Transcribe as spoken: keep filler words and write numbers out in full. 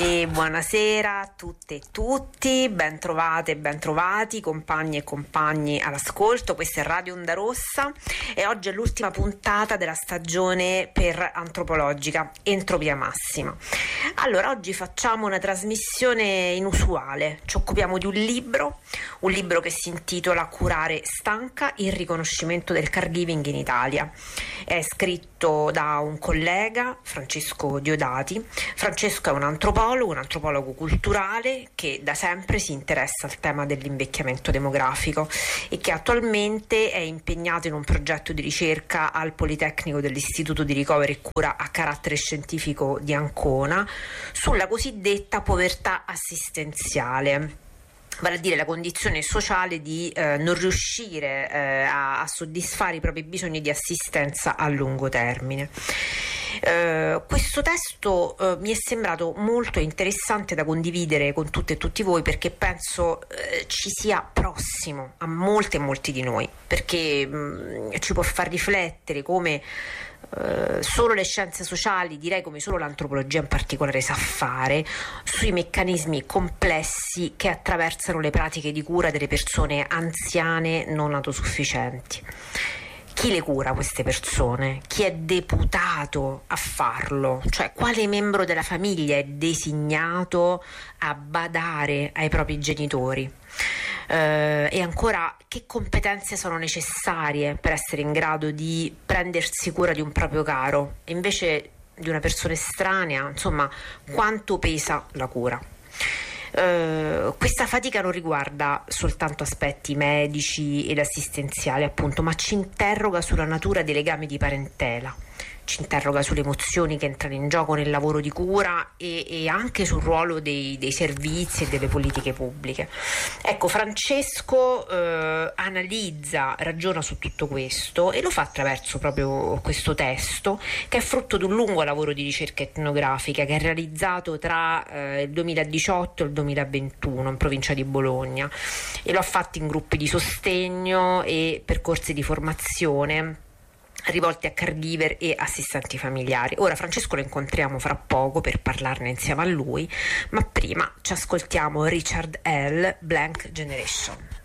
E buonasera a tutte e tutti, ben trovate e ben trovati, compagni e compagni all'ascolto. Questa è Radio Onda Rossa e oggi è l'ultima puntata della stagione per Antropologica, Entropia Massima. Allora, oggi facciamo una trasmissione inusuale, ci occupiamo di un libro, un libro che si intitola Curare stanca, il riconoscimento del caregiving in Italia. È scritto da un collega, Francesco Diodati. Francesco è un antropologo, un antropologo culturale che da sempre si interessa al tema dell'invecchiamento demografico e che attualmente è impegnato in un progetto di ricerca al Politecnico dell'Istituto di Ricovero e Cura a carattere scientifico di Ancona sulla cosiddetta povertà assistenziale, vale a dire la condizione sociale di eh, non riuscire eh, a, a soddisfare i propri bisogni di assistenza a lungo termine. Uh, questo testo uh, mi è sembrato molto interessante da condividere con tutte e tutti voi, perché penso uh, ci sia prossimo a molte e molti di noi, perché um, ci può far riflettere come uh, solo le scienze sociali, direi come solo l'antropologia in particolare sa fare, sui meccanismi complessi che attraversano le pratiche di cura delle persone anziane non autosufficienti. Chi le cura queste persone? Chi è deputato a farlo? Cioè, quale membro della famiglia è designato a badare ai propri genitori? Uh, e ancora, che competenze sono necessarie per essere in grado di prendersi cura di un proprio caro e invece di una persona estranea? Insomma, quanto pesa la cura? Uh, questa fatica non riguarda soltanto aspetti medici ed assistenziali, appunto, ma ci interroga sulla natura dei legami di parentela, ci interroga sulle emozioni che entrano in gioco nel lavoro di cura e, e anche sul ruolo dei, dei servizi e delle politiche pubbliche. Ecco, Francesco eh, analizza, ragiona su tutto questo e lo fa attraverso proprio questo testo, che è frutto di un lungo lavoro di ricerca etnografica che è realizzato tra eh, il duemiladiciotto e il duemilaventuno in provincia di Bologna, e lo ha fatto in gruppi di sostegno e percorsi di formazione rivolti a caregiver e assistenti familiari. Ora Francesco lo incontriamo fra poco per parlarne insieme a lui, ma prima ci ascoltiamo Richard Hell, Blank Generation.